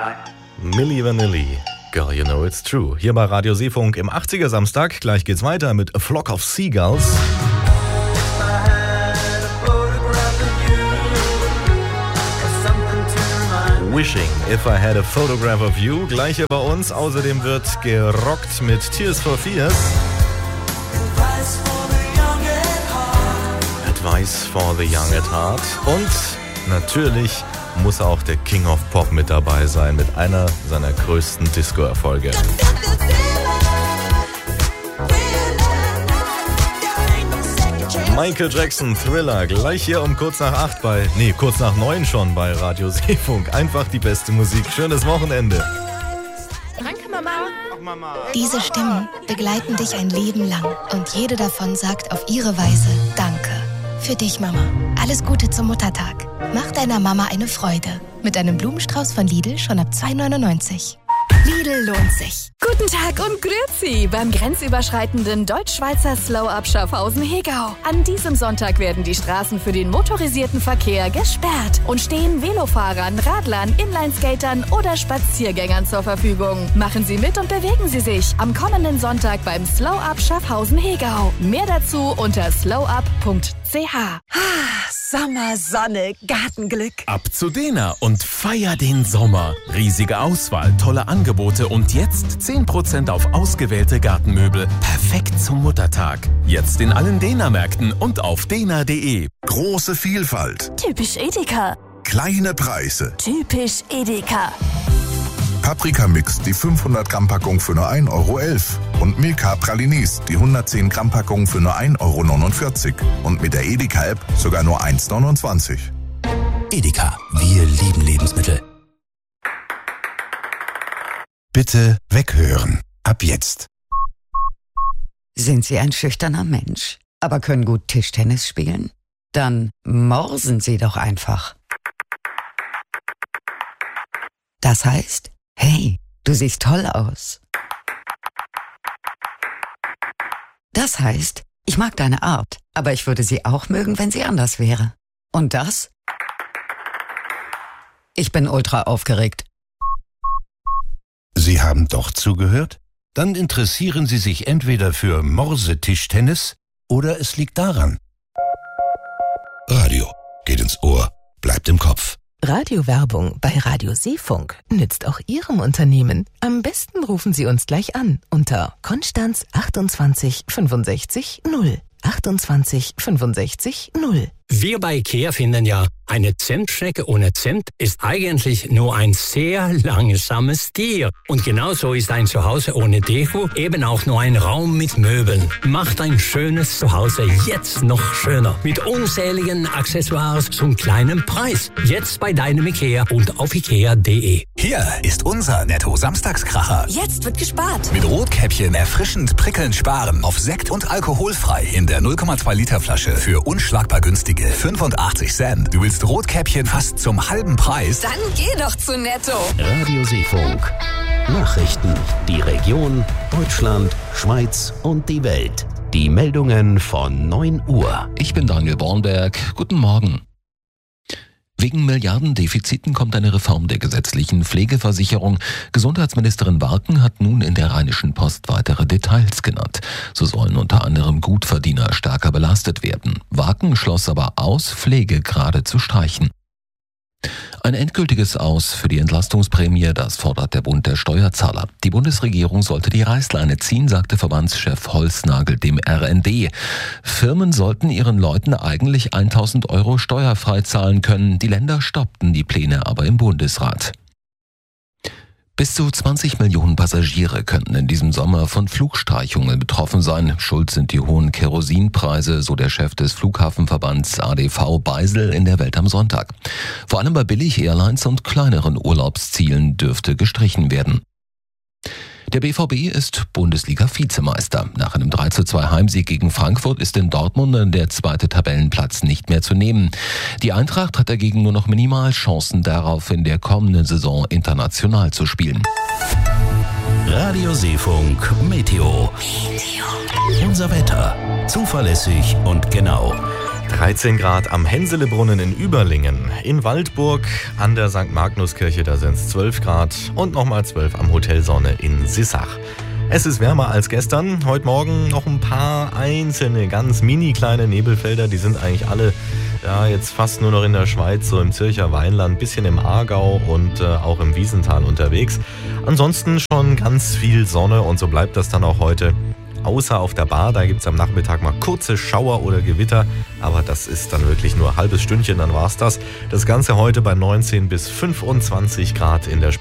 Milli Vanilli, Girl, you know it's true. Hier bei Radio Seefunk im 80er Samstag. Gleich geht's weiter mit A Flock of Seagulls. Wishing If I Had a Photograph of You. Gleich hier bei uns. Außerdem wird gerockt mit Tears for Fears. Advice for the Young at Heart. Und natürlich muss auch der King of Pop mit dabei sein, mit einer seiner größten Disco-Erfolge. Michael Jackson, Thriller, gleich hier um kurz nach 9 schon bei Radio Seefunk. Einfach die beste Musik. Schönes Wochenende. Danke, Mama. Mama. Diese Stimmen begleiten dich ein Leben lang und jede davon sagt auf ihre Weise Danke. Für dich, Mama. Alles Gute zum Muttertag. Mach deiner Mama eine Freude. Mit einem Blumenstrauß von Lidl schon ab 2,99 €. Lidl lohnt sich. Guten Tag und grüezi beim grenzüberschreitenden Deutsch-Schweizer Slow-Up Schaffhausen-Hegau. An diesem Sonntag werden die Straßen für den motorisierten Verkehr gesperrt und stehen Velofahrern, Radlern, Inlineskatern oder Spaziergängern zur Verfügung. Machen Sie mit und bewegen Sie sich am kommenden Sonntag beim Slow-Up Schaffhausen-Hegau. Mehr dazu unter slowup.ch. Sommer, Sonne, Gartenglück. Ab zu Dena und feier den Sommer. Riesige Auswahl, tolle Angebote und jetzt 10% auf ausgewählte Gartenmöbel. Perfekt zum Muttertag. Jetzt in allen Dena-Märkten und auf dena.de. Große Vielfalt. Typisch Edeka. Kleine Preise. Typisch Edeka. Paprika-Mix, die 500-Gramm-Packung für nur 1,11 € und Milka Pralinis, die 110-Gramm-Packung für nur 1,49 € und mit der Edeka-App sogar nur 1,29 €. Edeka, wir lieben Lebensmittel. Bitte weghören. Ab jetzt. Sind Sie ein schüchterner Mensch, aber können gut Tischtennis spielen? Dann morsen Sie doch einfach. Das heißt, hey, du siehst toll aus. Das heißt, ich mag deine Art, aber ich würde sie auch mögen, wenn sie anders wäre. Und das? Ich bin ultra aufgeregt. Sie haben doch zugehört? Dann interessieren Sie sich entweder für Morsetischtennis oder es liegt daran. Radio geht ins Ohr, bleibt im Kopf. Radiowerbung bei Radio Seefunk nützt auch Ihrem Unternehmen. Am besten rufen Sie uns gleich an unter Konstanz 28 65 0. 28 65 0. Wir bei IKEA finden ja, eine Zentstrecke ohne Zimt ist eigentlich nur ein sehr langsames Tier. Und genauso ist ein Zuhause ohne Deko eben auch nur ein Raum mit Möbeln. Macht ein schönes Zuhause jetzt noch schöner. Mit unzähligen Accessoires zum kleinen Preis. Jetzt bei deinem IKEA und auf ikea.de. Hier ist unser Netto-Samstagskracher. Jetzt wird gespart. Mit Rotkäppchen erfrischend prickelnd sparen. Auf Sekt und alkoholfrei in der 0,2 Liter Flasche für unschlagbar günstige 85 Cent. Du willst Rotkäppchen fast zum halben Preis? Dann geh doch zu Netto. Radio Seefunk. Nachrichten. Die Region, Deutschland, Schweiz und die Welt. Die Meldungen von 9 Uhr. Ich bin Daniel Bornberg. Guten Morgen. Wegen Milliardendefiziten kommt eine Reform der gesetzlichen Pflegeversicherung. Gesundheitsministerin Warken hat nun in der Rheinischen Post weitere Details genannt. So sollen unter anderem Gutverdiener stärker belastet werden. Warken schloss aber aus, Pflegegrade zu streichen. Ein endgültiges Aus für die Entlastungsprämie, das fordert der Bund der Steuerzahler. Die Bundesregierung sollte die Reißleine ziehen, sagte Verbandschef Holznagel dem RND. Firmen sollten ihren Leuten eigentlich 1.000 € steuerfrei zahlen können. Die Länder stoppten die Pläne aber im Bundesrat. Bis zu 20 Millionen Passagiere könnten in diesem Sommer von Flugstreichungen betroffen sein. Schuld sind die hohen Kerosinpreise, so der Chef des Flughafenverbands ADV Beisel in der Welt am Sonntag. Vor allem bei Billig-Airlines und kleineren Urlaubszielen dürfte gestrichen werden. Der BVB ist Bundesliga-Vizemeister. Nach einem 3:2 Heimsieg gegen Frankfurt ist in Dortmund der zweite Tabellenplatz nicht mehr zu nehmen. Die Eintracht hat dagegen nur noch Minimalchancen darauf, in der kommenden Saison international zu spielen. Radio Seefunk Meteo. Unser Wetter. Zuverlässig und genau. 13 Grad am Henselebrunn in Überlingen. In Waldburg an der St. Magnuskirche, da sind es 12 Grad und nochmal 12 am Hotel Sonne in Sissach. Es ist wärmer als gestern. Heute Morgen noch ein paar einzelne, ganz mini kleine Nebelfelder. Die sind eigentlich alle jetzt fast nur noch in der Schweiz, so im Zürcher Weinland, bisschen im Aargau und auch im Wiesental unterwegs. Ansonsten schon ganz viel Sonne und so bleibt das dann auch heute. Außer auf der Bar, da gibt es am Nachmittag mal kurze Schauer oder Gewitter. Aber das ist dann wirklich nur ein halbes Stündchen, dann war's das. Das Ganze heute bei 19 bis 25 Grad in der